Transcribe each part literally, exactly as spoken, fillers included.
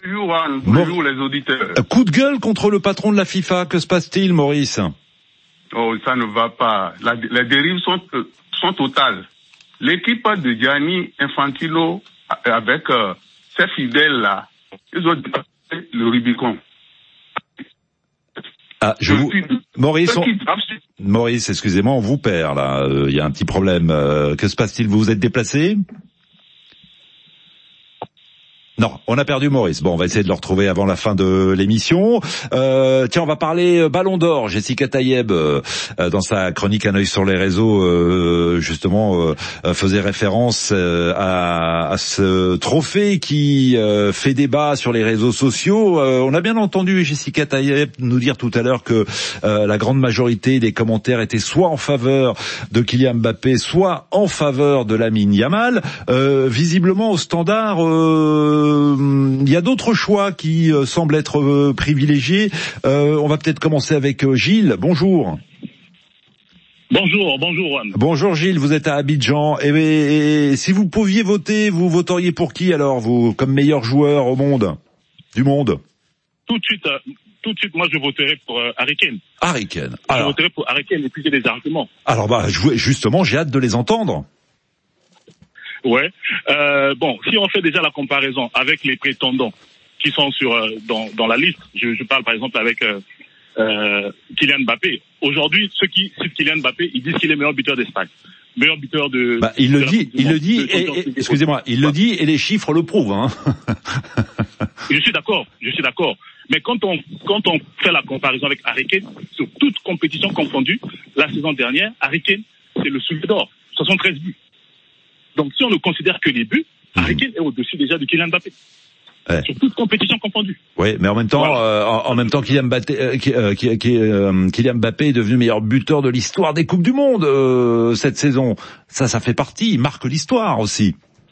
Bonjour, Anne. Bonjour les auditeurs. Coup de gueule contre le patron de la FIFA. Que se passe-t-il, Maurice? Oh, ça ne va pas. La, les dérives sont, euh, sont totales. L'équipe de Gianni Infantino, avec euh, ses fidèles-là, ils ont dépassé le Rubicon. Ah, je vous... Maurice, on... Maurice, excusez-moi, on vous perd, là. Il euh, y a un petit problème. Euh, que se passe-t-il? Vous vous êtes déplacé? Non, on a perdu Maurice. Bon, on va essayer de le retrouver avant la fin de l'émission. Euh, tiens, on va parler Ballon d'Or. Jessica Tayeb, euh, dans sa chronique Un œil sur les réseaux, euh, justement, euh, faisait référence euh, à, à ce trophée qui euh, fait débat sur les réseaux sociaux. Euh, on a bien entendu Jessica Tayeb nous dire tout à l'heure que euh, la grande majorité des commentaires étaient soit en faveur de Kylian Mbappé, soit en faveur de Lamine Yamal. Euh, visiblement, au Standard... Euh, il y a d'autres choix qui euh, semblent être euh, privilégiés. Euh, on va peut-être commencer avec euh, Gilles. Bonjour. Bonjour, bonjour Juan. Bonjour Gilles, vous êtes à Abidjan. Et, et, et si vous pouviez voter, vous voteriez pour qui alors, vous, comme meilleur joueur au monde, du monde? Tout de suite, euh, tout de suite, moi je voterai pour euh, Harry Kane. Harry Kane. Je voterai pour Harry Kane et puis j'ai des arguments. Alors bah, justement, j'ai hâte de les entendre. Ouais. Euh, bon, si on fait déjà la comparaison avec les prétendants qui sont sur euh, dans, dans la liste, je, je parle par exemple avec euh, euh, Kylian Mbappé. Aujourd'hui, ceux qui citent Kylian Mbappé, ils disent qu'il est meilleur buteur d'Espagne, meilleur buteur de. Bah, il le dit, il le dit. Et, et, excusez-moi, il le dit et les chiffres le prouvent. Hein. Je suis d'accord, je suis d'accord. Mais quand on quand on fait la comparaison avec Harry Kane, sur toute compétition confondue, la saison dernière, Harry Kane, c'est le soulier d'or, soixante-treize buts. Donc, si on ne considère que les buts, mmh. Harry Kane est au-dessus déjà de Kylian Mbappé. Ouais. Sur toute compétition confondue. Oui, mais en même temps, voilà. euh, en, en même temps, Kylian Mbappé, euh, qui, euh, qui, qui, euh, Kylian Mbappé est devenu meilleur buteur de l'histoire des Coupes du Monde euh, cette saison. Ça, ça fait partie. Il marque l'histoire aussi.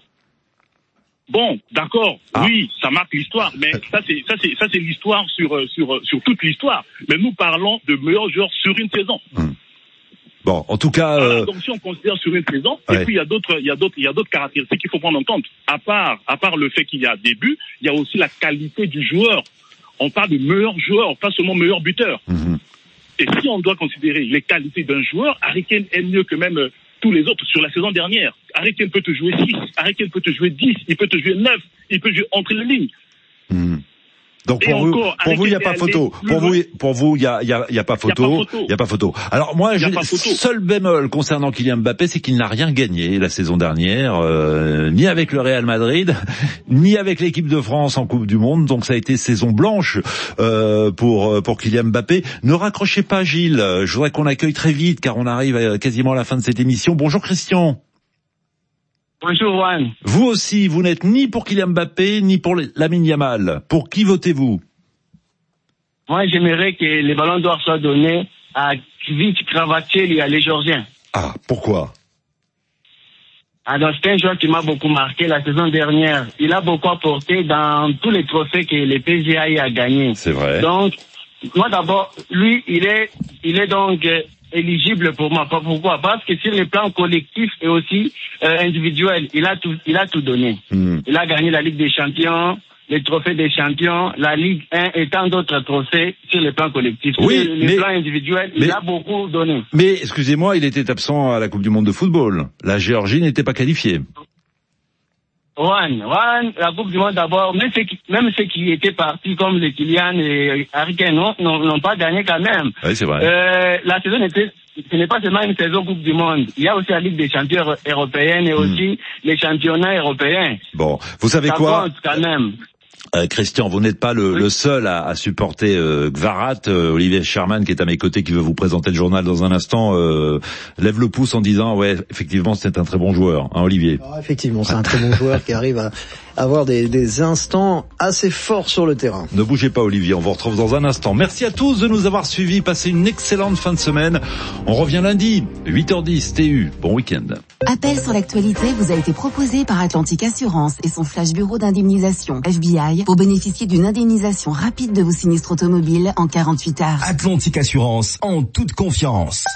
Bon, d'accord. Ah. Oui, ça marque l'histoire. Mais ça, c'est ça, c'est ça, c'est l'histoire sur sur sur toute l'histoire. Mais nous parlons de meilleurs joueurs sur une saison. Mmh. Bon, en tout cas, euh... alors, donc si on considère sur une saison, ouais. Et puis il y a d'autres, il y a d'autres, il y a d'autres caractéristiques qu'il faut prendre en compte. À part, à part le fait qu'il y a des buts, il y a aussi la qualité du joueur. On parle de meilleur joueur, pas seulement meilleur buteur. Mm-hmm. Et si on doit considérer les qualités d'un joueur, Harry Kane est mieux que même euh, tous les autres sur la saison dernière. Harry Kane peut te jouer six, Harry Kane peut te jouer dix, il peut te jouer neuf, il peut jouer entre les lignes. Mm. Donc pour vous, pour vous, il n'y a pas photo. Pour vous, pour vous, il y a, il y a, il y a pas photo. Il n'y a pas photo. Alors moi, j'ai seul bémol concernant Kylian Mbappé, c'est qu'il n'a rien gagné la saison dernière, euh, ni avec le Real Madrid, ni avec l'équipe de France en Coupe du Monde. Donc ça a été saison blanche euh, pour pour Kylian Mbappé. Ne raccrochez pas, Gilles. Je voudrais qu'on accueille très vite, car on arrive à quasiment à la fin de cette émission. Bonjour Christian. Bonjour Juan. Vous aussi, vous n'êtes ni pour Kylian Mbappé, ni pour Lamine Yamal. Pour qui votez-vous? Moi, j'aimerais que les ballons d'or soient donnés à Kvic Kvaratskhelia et à les Georgiens. Ah, pourquoi? Alors, c'est un joueur qui m'a beaucoup marqué la saison dernière. Il a beaucoup apporté dans tous les trophées que le P S G a gagné. C'est vrai. Donc, moi d'abord, lui, il est, il est donc euh, éligible pour moi. Pourquoi? Parce que sur le plan collectif et aussi euh, individuel, il a tout, il a tout donné. Mmh. Il a gagné la Ligue des Champions, les trophées des champions, la Ligue un et tant d'autres trophées sur le plan collectif. Oui, sur le mais, plan individuel, mais, il a beaucoup donné. Mais excusez-moi, il était absent à la Coupe du Monde de football. La Géorgie n'était pas qualifiée. Juan, Juan, la Coupe du Monde d'abord, même ceux qui, même ceux qui étaient partis comme les Kylian et Harry Kane n'ont pas gagné quand même. Oui, c'est vrai. Euh, la saison était, ce n'est pas seulement une saison Coupe du Monde. Il y a aussi la Ligue des champions européennes et mmh. aussi les championnats européens. Bon, vous savez Ça quoi? compte quand même. Euh, Christian, vous n'êtes pas le, oui. le seul à, à supporter euh, Kvarat. Euh, Olivier Sherman, qui est à mes côtés, qui veut vous présenter le journal dans un instant, euh, lève le pouce en disant, ouais, effectivement, c'est un très bon joueur, hein, Olivier. Ah, effectivement, c'est un très bon joueur qui arrive à avoir des, des instants assez forts sur le terrain. Ne bougez pas, Olivier, on vous retrouve dans un instant. Merci à tous de nous avoir suivis. Passez une excellente fin de semaine. On revient lundi, huit heures dix, T U. Bon week-end. Appel sur l'actualité vous a été proposé par Atlantique Assurance et son flash bureau d'indemnisation F B I pour bénéficier d'une indemnisation rapide de vos sinistres automobiles en quarante-huit heures. Atlantique Assurance, en toute confiance.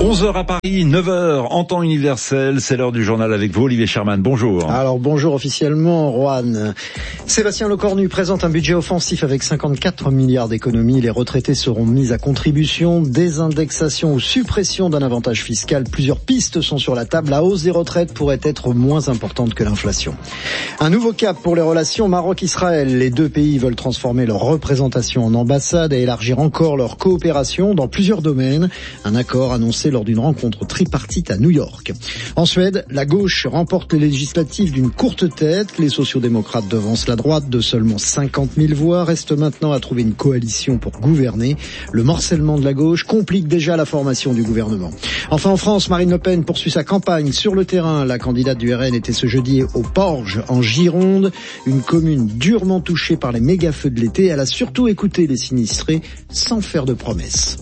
onze heures à Paris, neuf heures en temps universel, c'est l'heure du journal avec vous, Olivier Sherman, bonjour. Alors bonjour officiellement, Juan. Sébastien Lecornu présente un budget offensif avec cinquante-quatre milliards d'économies. Les retraités seront mis à contribution, désindexation ou suppression d'un avantage fiscal. Plusieurs pistes sont sur la table. La hausse des retraites pourrait être moins importante que l'inflation. Un nouveau cap pour les relations Maroc-Israël. Les deux pays veulent transformer leur représentation en ambassade et élargir encore leur coopération dans plusieurs domaines. Un accord annoncé lors d'une rencontre tripartite à New York. En Suède, la gauche remporte les législatives d'une courte tête. Les sociodémocrates devancent la droite de seulement cinquante mille voix. Reste maintenant à trouver une coalition pour gouverner. Le morcellement de la gauche complique déjà la formation du gouvernement. Enfin en France, Marine Le Pen poursuit sa campagne sur le terrain. La candidate du R N était ce jeudi au Porge, en Gironde, une commune durement touchée par les méga-feux de l'été. Elle a surtout écouté les sinistrés sans faire de promesses.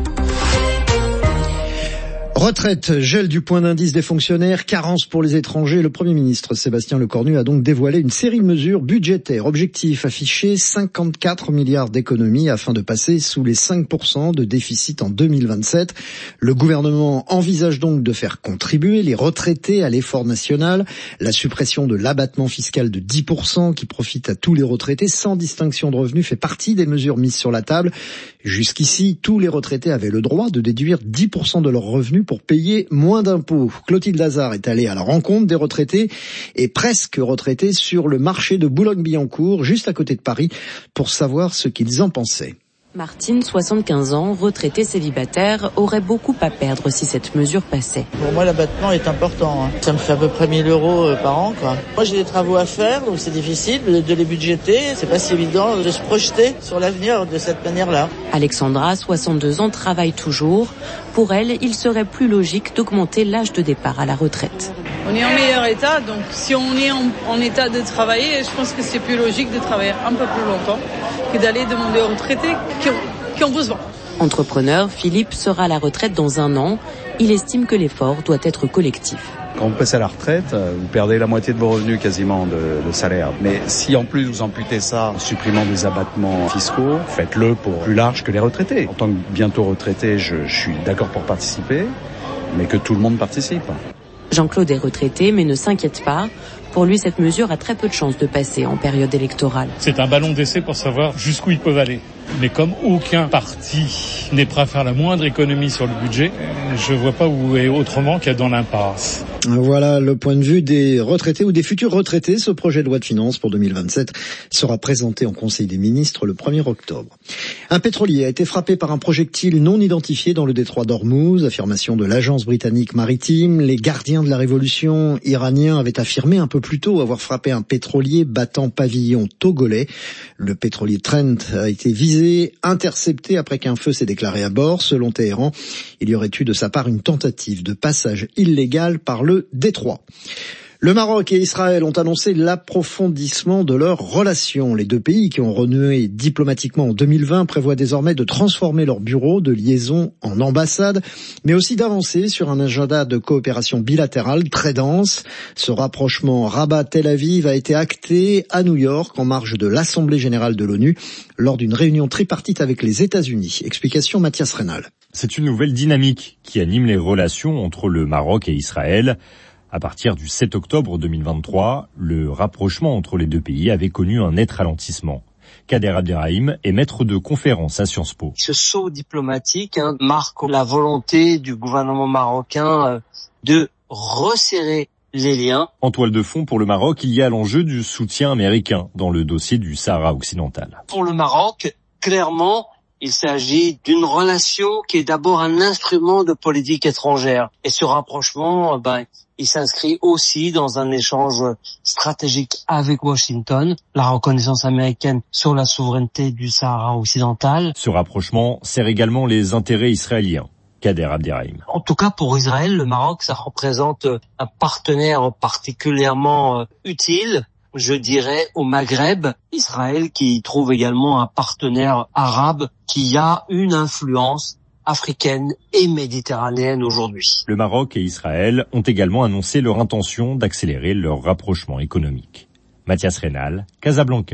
Retraite, gel du point d'indice des fonctionnaires, carence pour les étrangers. Le Premier ministre Sébastien Lecornu a donc dévoilé une série de mesures budgétaires. Objectif affiché, cinquante-quatre milliards d'économies afin de passer sous les cinq pour cent de déficit en deux mille vingt-sept. Le gouvernement envisage donc de faire contribuer les retraités à l'effort national. La suppression de l'abattement fiscal de dix pour cent qui profite à tous les retraités sans distinction de revenus fait partie des mesures mises sur la table. Jusqu'ici, tous les retraités avaient le droit de déduire dix pour cent de leurs revenus pour payer moins d'impôts. Clotilde Lazare est allée à la rencontre des retraités et presque retraités sur le marché de Boulogne-Billancourt, juste à côté de Paris, pour savoir ce qu'ils en pensaient. Martine, soixante-quinze ans, retraitée célibataire, aurait beaucoup à perdre si cette mesure passait. Pour moi, l'abattement est important. Hein. Ça me fait à peu près mille euros par an, quoi. Moi, j'ai des travaux à faire, donc c'est difficile de les budgéter. C'est pas si évident de se projeter sur l'avenir de cette manière-là. Alexandra, soixante-deux ans, travaille toujours. Pour elle, il serait plus logique d'augmenter l'âge de départ à la retraite. On est en meilleur état, donc si on est en, en état de travailler, je pense que c'est plus logique de travailler un peu plus longtemps que d'aller demander aux retraités qui ont, qui ont besoin. Entrepreneur, Philippe sera à la retraite dans un an. Il estime que l'effort doit être collectif. Quand vous passez à la retraite, vous perdez la moitié de vos revenus quasiment de, de salaire. Mais si en plus vous amputez ça en supprimant des abattements fiscaux, faites-le pour plus large que les retraités. En tant que bientôt retraité, je, je suis d'accord pour participer, mais que tout le monde participe. Jean-Claude est retraité mais ne s'inquiète pas. Pour lui, cette mesure a très peu de chances de passer en période électorale. C'est un ballon d'essai pour savoir jusqu'où ils peuvent aller. Mais comme aucun parti n'est prêt à faire la moindre économie sur le budget, je vois pas où est autrement qu'à dans l'impasse. Voilà le point de vue des retraités ou des futurs retraités. Ce projet de loi de finances pour deux mille vingt-sept sera présenté en Conseil des ministres le premier octobre. Un pétrolier a été frappé par un projectile non identifié dans le détroit d'Ormuz. Affirmation de l'agence britannique maritime. Les gardiens de la révolution iraniens avaient affirmé un peu plus tôt avoir frappé un pétrolier battant pavillon togolais. Le pétrolier Trent a été visé, intercepté après qu'un feu s'est déclaré à bord. Selon Téhéran, il y aurait eu de sa part une tentative de passage illégal par le détroit. Le Maroc et Israël ont annoncé l'approfondissement de leurs relations. Les deux pays qui ont renoué diplomatiquement en deux mille vingt prévoient désormais de transformer leurs bureaux de liaison en ambassades, mais aussi d'avancer sur un agenda de coopération bilatérale très dense. Ce rapprochement Rabat-Tel Aviv a été acté à New York en marge de l'Assemblée générale de l'ONU lors d'une réunion tripartite avec les États-Unis. Explication Mathias Reynal. C'est une nouvelle dynamique qui anime les relations entre le Maroc et Israël. À partir du sept octobre deux mille vingt-trois, le rapprochement entre les deux pays avait connu un net ralentissement. Kader Abderrahim est maître de conférence à Sciences Po. Ce saut diplomatique hein, marque la volonté du gouvernement marocain euh, de resserrer les liens. En toile de fond pour le Maroc, il y a l'enjeu du soutien américain dans le dossier du Sahara occidental. Pour le Maroc, clairement, il s'agit d'une relation qui est d'abord un instrument de politique étrangère. Et ce rapprochement, ben, il s'inscrit aussi dans un échange stratégique avec Washington, la reconnaissance américaine sur la souveraineté du Sahara occidental. Ce rapprochement sert également les intérêts israéliens. Kader Abderrahim. En tout cas, pour Israël, le Maroc, ça représente un partenaire particulièrement utile, je dirais, au Maghreb. Israël qui trouve également un partenaire arabe qui a une influence africaine et méditerranéenne aujourd'hui. Le Maroc et Israël ont également annoncé leur intention d'accélérer leur rapprochement économique. Mathias Reynal, Casablanca,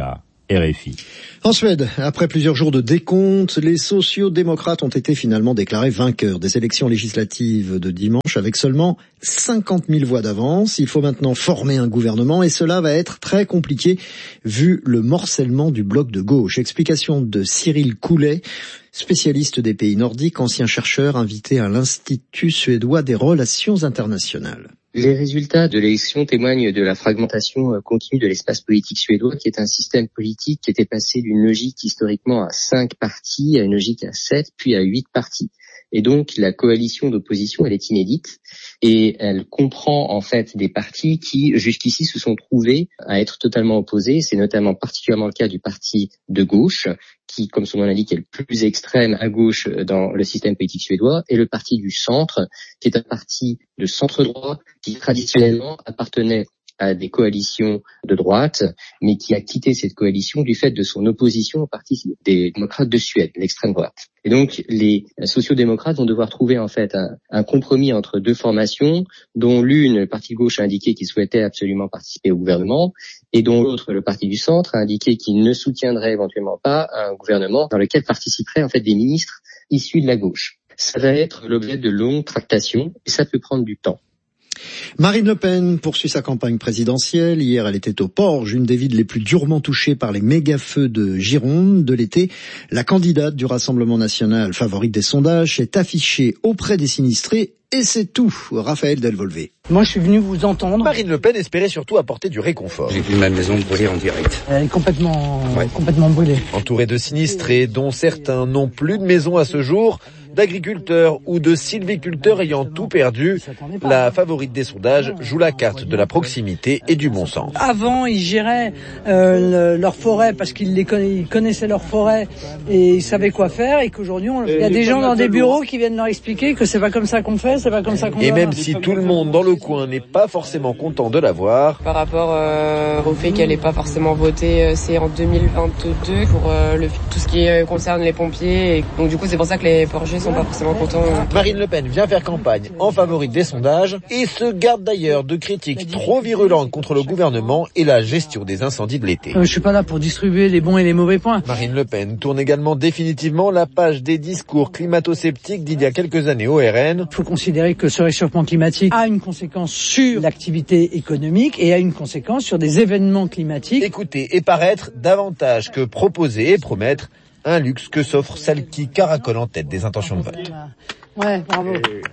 R F I. En Suède, après plusieurs jours de décompte, les sociaux-démocrates ont été finalement déclarés vainqueurs des élections législatives de dimanche avec seulement cinquante mille voix d'avance. Il faut maintenant former un gouvernement et cela va être très compliqué vu le morcellement du bloc de gauche. Explication de Cyril Coulet, spécialiste des pays nordiques, ancien chercheur invité à l'Institut suédois des relations internationales. Les résultats de l'élection témoignent de la fragmentation continue de l'espace politique suédois, qui est un système politique qui était passé d'une logique historiquement à cinq partis à une logique à sept, puis à huit partis. Et donc, la coalition d'opposition, elle est inédite et elle comprend en fait des partis qui, jusqu'ici, se sont trouvés à être totalement opposés. C'est notamment particulièrement le cas du parti de gauche, qui, comme son nom l'indique, est le plus extrême à gauche dans le système politique suédois, et le parti du centre, qui est un parti de centre-droit, qui traditionnellement appartenait à des coalitions de droite, mais qui a quitté cette coalition du fait de son opposition au parti des démocrates de Suède, l'extrême droite. Et donc, les sociodémocrates vont devoir trouver en fait un, un compromis entre deux formations, dont l'une, le parti de gauche, a indiqué qu'il souhaitait absolument participer au gouvernement, et dont l'autre, le parti du centre, a indiqué qu'il ne soutiendrait éventuellement pas un gouvernement dans lequel participeraient en fait des ministres issus de la gauche. Ça va être l'objet de longues tractations, et ça peut prendre du temps. Marine Le Pen poursuit sa campagne présidentielle. Hier, elle était au Porge, une des villes les plus durement touchées par les méga-feux de Gironde de l'été. La candidate du Rassemblement national, favorite des sondages, est affichée auprès des sinistrés. Et c'est tout. Raphaël Delvolvé. Moi, je suis venu vous entendre. Marine Le Pen espérait surtout apporter du réconfort. J'ai vu ma maison brûler en direct. Elle est complètement, ouais. complètement brûlée. Entourée de sinistrés, dont certains n'ont plus de maison à ce jour, d'agriculteurs ou de sylviculteurs ayant tout perdu, la favorite des sondages joue la carte de la proximité et du bon sens. Avant, ils géraient euh, le, leur forêt parce qu'ils les conna- ils connaissaient leur forêt et ils savaient quoi faire, et qu'aujourd'hui, on... il y a des gens dans des bureaux qui viennent leur expliquer que c'est pas comme ça qu'on fait, c'est pas comme ça qu'on Et va. même si tout le monde dans le coin n'est pas forcément content de la voir. Par rapport euh, au fait qu'elle n'ait pas forcément voté, c'est en deux mille vingt-deux pour euh, le, tout ce qui concerne les pompiers. Et donc du coup, c'est pour ça que les Porgers sont pas forcément contents. Marine Le Pen vient faire campagne en favorite des sondages et se garde d'ailleurs de critiques trop virulentes contre le gouvernement et la gestion des incendies de l'été. Euh, je suis pas là pour distribuer les bons et les mauvais points. Marine Le Pen tourne également définitivement la page des discours climato-sceptiques d'il y a quelques années au R N. Il faut considérer que ce réchauffement climatique a une conséquence sur l'activité économique et a une conséquence sur des événements climatiques. Écouter et paraître davantage que proposer et promettre, un luxe que s'offre celle qui caracole en tête des intentions de vote. Ouais, bravo.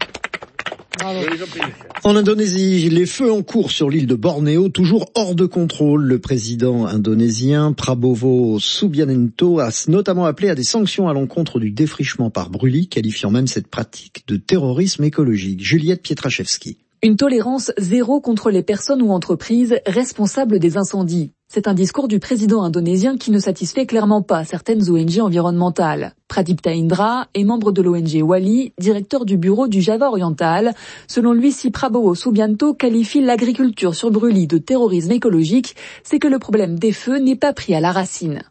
Bravo. En Indonésie, les feux en cours sur l'île de Bornéo, toujours hors de contrôle. Le président indonésien Prabowo Subianto a notamment appelé à des sanctions à l'encontre du défrichement par brûlis, qualifiant même cette pratique de terrorisme écologique. Juliette Pietraszewski. Une tolérance zéro contre les personnes ou entreprises responsables des incendies. C'est un discours du président indonésien qui ne satisfait clairement pas certaines O N G environnementales. Pradipta Indra est membre de l'O N G Wali, directeur du bureau du Java oriental. Selon lui, si Prabowo Subianto qualifie l'agriculture sur brûlis de terrorisme écologique, c'est que le problème des feux n'est pas pris à la racine.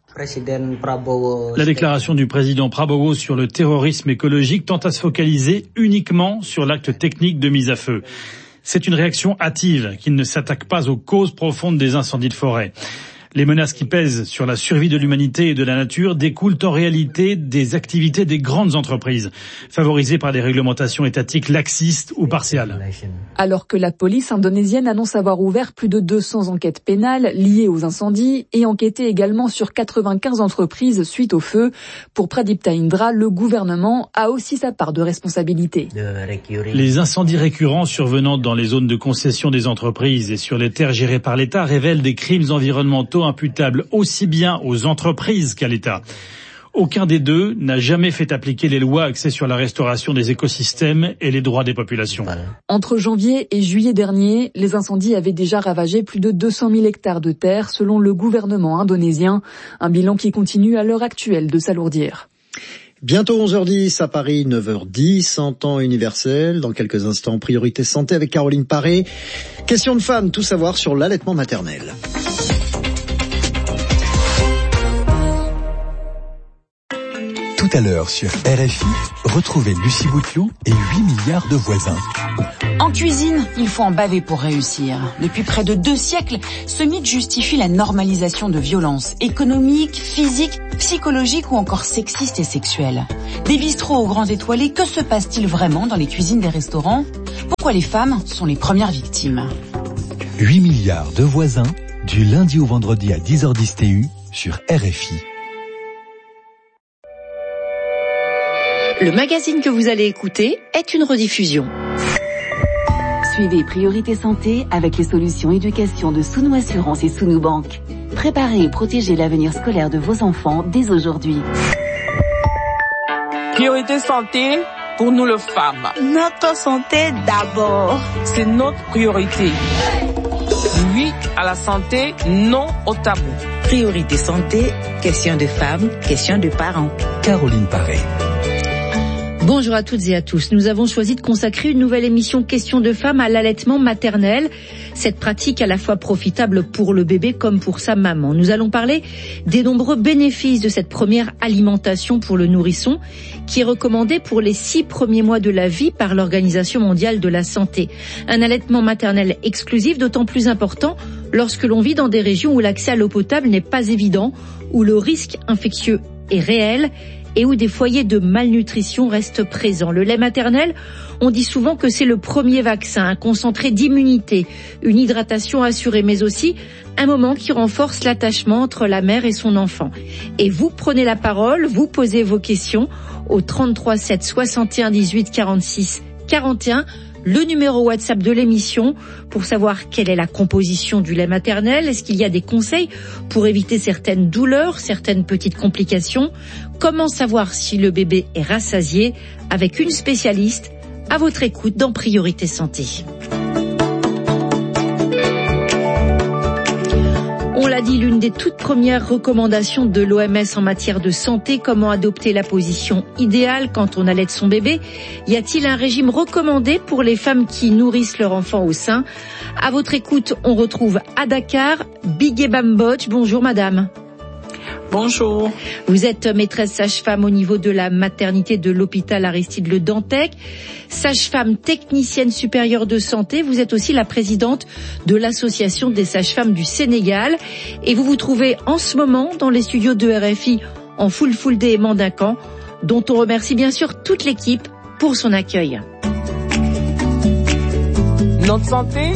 La déclaration du président Prabowo sur le terrorisme écologique tend à se focaliser uniquement sur l'acte technique de mise à feu. C'est une réaction hâtive qui ne s'attaque pas aux causes profondes des incendies de forêt. Les menaces qui pèsent sur la survie de l'humanité et de la nature découlent en réalité des activités des grandes entreprises, favorisées par des réglementations étatiques laxistes ou partiales. Alors que la police indonésienne annonce avoir ouvert plus de deux cents enquêtes pénales liées aux incendies et enquêté également sur quatre-vingt-quinze entreprises suite au feu, pour Pradipta Indra, le gouvernement a aussi sa part de responsabilité. Les incendies récurrents survenant dans les zones de concession des entreprises et sur les terres gérées par l'État révèlent des crimes environnementaux imputable aussi bien aux entreprises qu'à l'État. Aucun des deux n'a jamais fait appliquer les lois axées sur la restauration des écosystèmes et les droits des populations. Entre janvier et juillet dernier, les incendies avaient déjà ravagé plus de deux cent mille hectares de terre selon le gouvernement indonésien, un bilan qui continue à l'heure actuelle de s'alourdir. Bientôt onze heures dix à Paris, neuf heures dix en temps universel. Dans quelques instants, priorité santé avec Caroline Paré. Question de femme, tout savoir sur l'allaitement maternel. Tout à l'heure sur R F I, retrouvez Lucie Bouteloup et huit milliards de voisins. En cuisine, il faut en baver pour réussir. Depuis près de deux siècles, ce mythe justifie la normalisation de violences économiques, physiques, psychologiques ou encore sexistes et sexuelles. Des bistrots aux grands étoilés, que se passe-t-il vraiment dans les cuisines des restaurants ? Pourquoi les femmes sont les premières victimes ? huit milliards de voisins, du lundi au vendredi à dix heures dix T U sur R F I. Le magazine que vous allez écouter est une rediffusion. Suivez Priorité Santé avec les solutions éducation de Sounou Assurance et Sounou Banque. Préparez et protégez l'avenir scolaire de vos enfants dès aujourd'hui. Priorité Santé pour nous les femmes. Notre santé d'abord. C'est notre priorité. Oui à la santé, non au tabou. Priorité Santé, question de femmes, question de parents. Caroline Paré. Bonjour à toutes et à tous. Nous avons choisi de consacrer une nouvelle émission Questions de femmes à l'allaitement maternel. Cette pratique à la fois profitable pour le bébé comme pour sa maman. Nous allons parler des nombreux bénéfices de cette première alimentation pour le nourrisson qui est recommandée pour les six premiers mois de la vie par l'Organisation mondiale de la santé. Un allaitement maternel exclusif d'autant plus important lorsque l'on vit dans des régions où l'accès à l'eau potable n'est pas évident, où le risque infectieux est réel et où des foyers de malnutrition restent présents. Le lait maternel, on dit souvent que c'est le premier vaccin, un concentré d'immunité, une hydratation assurée, mais aussi un moment qui renforce l'attachement entre la mère et son enfant. Et vous prenez la parole, vous posez vos questions au trente-trois sept soixante et un dix-huit quarante-six quarante et un, le numéro WhatsApp de l'émission pour savoir quelle est la composition du lait maternel. Est-ce qu'il y a des conseils pour éviter certaines douleurs, certaines petites complications? Comment savoir si le bébé est rassasié? Avec une spécialiste à votre écoute dans Priorité Santé. On l'a dit, l'une des toutes premières recommandations de l'O M S en matière de santé, comment adopter la position idéale quand on allaite son bébé. Y a-t-il un régime recommandé pour les femmes qui nourrissent leur enfant au sein? À votre écoute, on retrouve à Dakar Bigué Bambodj. Bonjour madame. Bonjour. Vous êtes maîtresse sage-femme au niveau de la maternité de l'hôpital Aristide Le Dantec, sage-femme technicienne supérieure de santé. Vous êtes aussi la présidente de l'association des sages-femmes du Sénégal et vous vous trouvez en ce moment dans les studios de R F I en full full day et Mandincan, dont on remercie bien sûr toute l'équipe pour son accueil. Notre santé,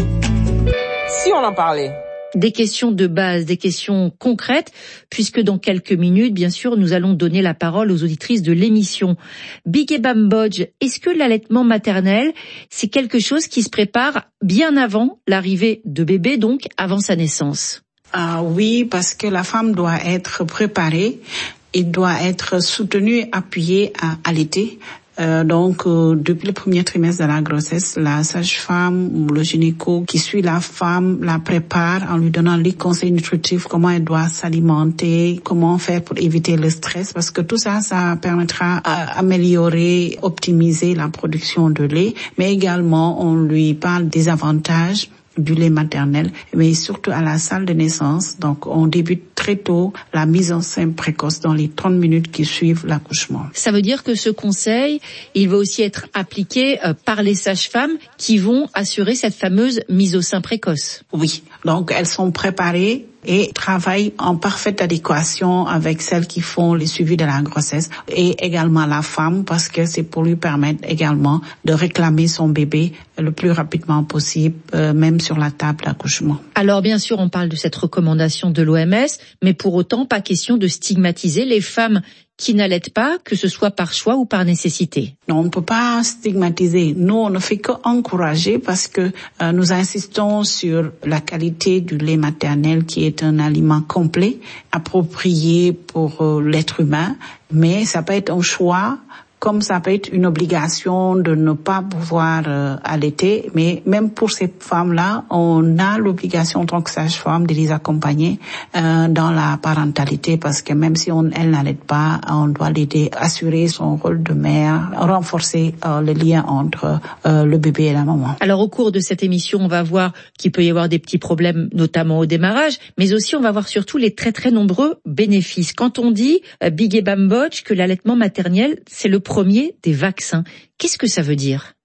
si on en parlait. Des questions de base, des questions concrètes, puisque dans quelques minutes, bien sûr, nous allons donner la parole aux auditrices de l'émission. Bigué Bambodj, est-ce que l'allaitement maternel, c'est quelque chose qui se prépare bien avant l'arrivée de bébé, donc avant sa naissance? Ah oui, parce que la femme doit être préparée, elle doit être soutenue, appuyée à allaiter. Euh, donc, euh, depuis le premier trimestre de la grossesse, la sage-femme ou le gynéco qui suit la femme la prépare en lui donnant les conseils nutritifs, comment elle doit s'alimenter, comment faire pour éviter le stress, parce que tout ça, ça permettra d'améliorer, optimiser la production de lait, mais également on lui parle des avantages du lait maternel, mais surtout à la salle de naissance. Donc, on débute très tôt la mise en sein précoce dans les trente minutes qui suivent l'accouchement. Ça veut dire que ce conseil, il va aussi être appliqué euh, par les sages-femmes qui vont assurer cette fameuse mise au sein précoce. Oui. Donc, elles sont préparées et travaillent en parfaite adéquation avec celles qui font le suivi de la grossesse et également la femme, parce que c'est pour lui permettre également de réclamer son bébé le plus rapidement possible, euh, même sur la table d'accouchement. Alors bien sûr, on parle de cette recommandation de l'O M S, mais pour autant, pas question de stigmatiser les femmes qui n'allaitent pas, que ce soit par choix ou par nécessité. Non, on ne peut pas stigmatiser. Nous, on ne fait qu'encourager parce que euh, nous insistons sur la qualité du lait maternel qui est un aliment complet, approprié pour euh, l'être humain, mais ça peut être un choix, comme ça peut être une obligation de ne pas pouvoir euh, allaiter, mais même pour ces femmes-là, on a l'obligation en tant que sage-femme de les accompagner euh, dans la parentalité, parce que même si on, elle n'allaite pas, on doit l'aider, assurer son rôle de mère, renforcer euh, le lien entre euh, le bébé et la maman. Alors au cours de cette émission, on va voir qu'il peut y avoir des petits problèmes, notamment au démarrage, mais aussi on va voir surtout les très très nombreux bénéfices. Quand on dit, euh, Bigué Bambodj, que l'allaitement maternel, c'est le premier des vaccins. Qu'est-ce que ça veut dire?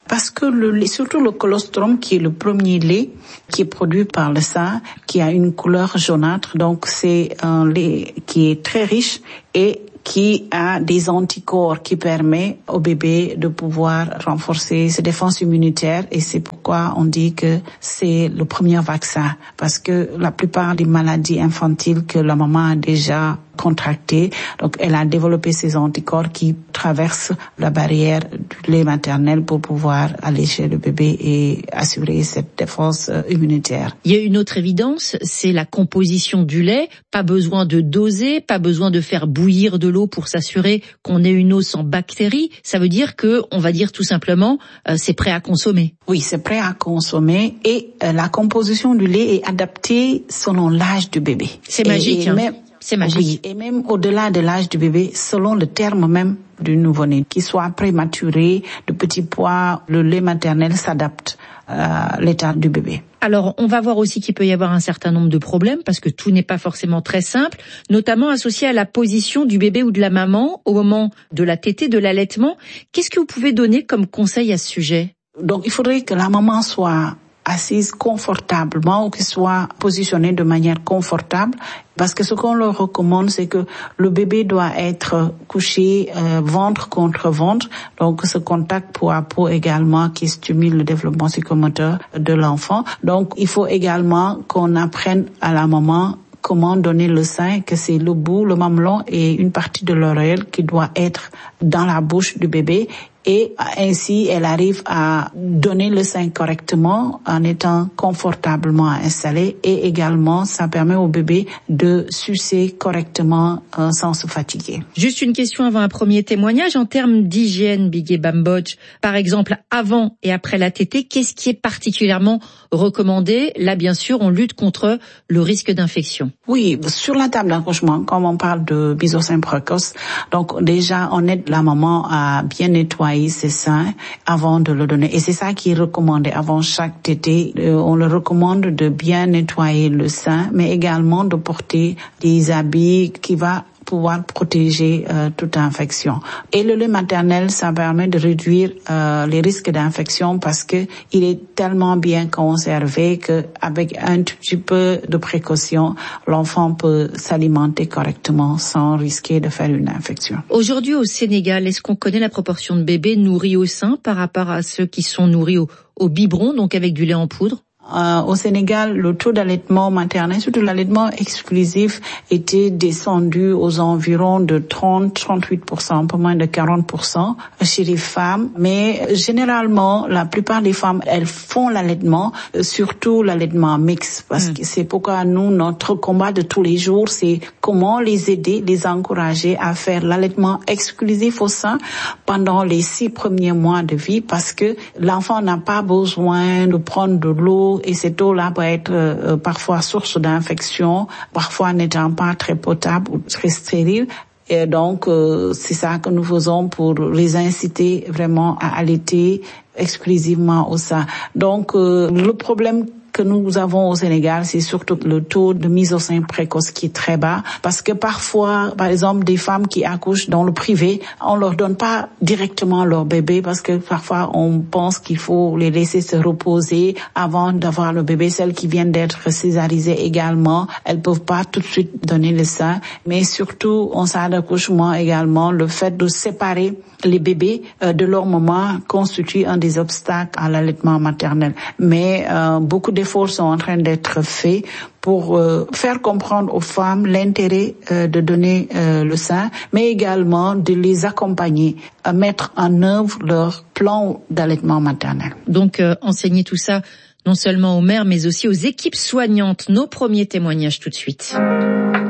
Parce que le lait, surtout le colostrum, qui est le premier lait qui est produit par le sein, qui a une couleur jaunâtre, donc c'est un lait qui est très riche et qui a des anticorps qui permet au bébé de pouvoir renforcer ses défenses immunitaires, et c'est pourquoi on dit que c'est le premier vaccin, parce que la plupart des maladies infantiles que la maman a déjà contractées, donc elle a développé ces anticorps qui traversent la barrière du lait maternel pour pouvoir alléger le bébé et assurer cette défense immunitaire. Il y a une autre évidence, c'est la composition du lait. Pas besoin de doser, pas besoin de faire bouillir de l'eau pour s'assurer qu'on ait une eau sans bactéries. Ça veut dire que, on va dire tout simplement, euh, c'est prêt à consommer. Oui, c'est prêt à consommer et euh, la composition du lait est adaptée selon l'âge du bébé. C'est magique, et, et hein. Même, c'est magique. Oui, et même au-delà de l'âge du bébé, selon le terme même du nouveau-né, qu'il soit prématuré, de petit poids, le lait maternel s'adapte à l'état du bébé. Alors, on va voir aussi qu'il peut y avoir un certain nombre de problèmes parce que tout n'est pas forcément très simple, notamment associé à la position du bébé ou de la maman au moment de la tétée, de l'allaitement. Qu'est-ce que vous pouvez donner comme conseil à ce sujet? Donc, il faudrait que la maman soit assise confortablement ou qu'elle soit positionnée de manière confortable, parce que ce qu'on leur recommande, c'est que le bébé doit être couché euh, ventre contre ventre, donc ce contact peau à peau également qui stimule le développement psychomoteur de l'enfant. Donc il faut également qu'on apprenne à la maman comment donner le sein, que c'est le bout, le mamelon et une partie de l'oreille qui doit être dans la bouche du bébé. Et ainsi, elle arrive à donner le sein correctement en étant confortablement installée, et également, ça permet au bébé de sucer correctement euh, sans se fatiguer. Juste une question avant un premier témoignage. En termes d'hygiène, Bigué Bambodj, par exemple, avant et après la tétée, qu'est-ce qui est particulièrement recommandé? Là, bien sûr, on lutte contre le risque d'infection. Oui, sur la table d'accouchement, comme on parle de mise au sein précoce, donc déjà, on aide la maman à bien nettoyer ses seins avant de le donner. Et c'est ça qui est recommandé avant chaque tétée. Euh, on le recommande de bien nettoyer le sein, mais également de porter des habits qui va pouvoir protéger euh, toute infection. Et le lait maternel, ça permet de réduire euh, les risques d'infection parce que il est tellement bien conservé que avec un tout petit peu de précaution, l'enfant peut s'alimenter correctement sans risquer de faire une infection. Aujourd'hui au Sénégal, est-ce qu'on connaît la proportion de bébés nourris au sein par rapport à ceux qui sont nourris au, au biberon, donc avec du lait en poudre? Euh, au Sénégal, le taux d'allaitement maternel, surtout l'allaitement exclusif, était descendu aux environs de trente à trente-huit pour cent, un peu moins de quarante pour cent chez les femmes. Mais généralement, la plupart des femmes, elles font l'allaitement, surtout l'allaitement mixte, parce mmh. que c'est pourquoi nous, notre combat de tous les jours, c'est comment les aider, les encourager à faire l'allaitement exclusif au sein pendant les six premiers mois de vie, parce que l'enfant n'a pas besoin de prendre de l'eau, et cette eau-là peut être euh, parfois source d'infection, parfois n'étant pas très potable ou très stérile. Et donc, euh, c'est ça que nous faisons pour les inciter vraiment à allaiter exclusivement au sein. Donc, euh, le problème que nous avons au Sénégal, c'est surtout le taux de mise au sein précoce qui est très bas, parce que parfois, par exemple, des femmes qui accouchent dans le privé, on leur donne pas directement leur bébé, parce que parfois on pense qu'il faut les laisser se reposer avant d'avoir le bébé. Celles qui viennent d'être césarisées également, elles peuvent pas tout de suite donner le sein, mais surtout en salle d'accouchement également, le fait de séparer les bébés euh, de leur maman constitue un des obstacles à l'allaitement maternel. Mais euh, beaucoup d'efforts sont en train d'être faits pour euh, faire comprendre aux femmes l'intérêt euh, de donner euh, le sein, mais également de les accompagner à mettre en œuvre leur plan d'allaitement maternel. Donc euh, enseigner tout ça non seulement aux mères, mais aussi aux équipes soignantes. Nos premiers témoignages tout de suite.